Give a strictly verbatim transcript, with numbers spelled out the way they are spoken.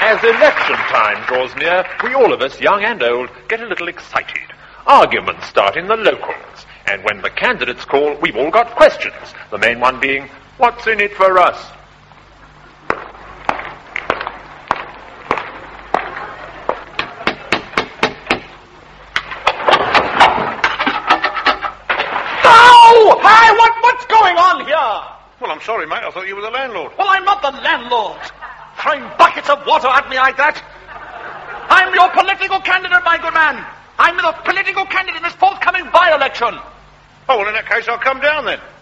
As election time draws near, we all of us, young and old, get a little excited. Arguments start in the locals, and when the candidates call, we've all got questions. The main one being, what's in it for us? Oh! Hey, what, what's going on here? Well, I'm sorry, mate. I thought you were the landlord. Well, I'm not the landlord. Throwing buckets of water at me like that. I'm your political candidate, my good man. I'm the political candidate in this forthcoming by-election. Oh, well, in that case, I'll come down then.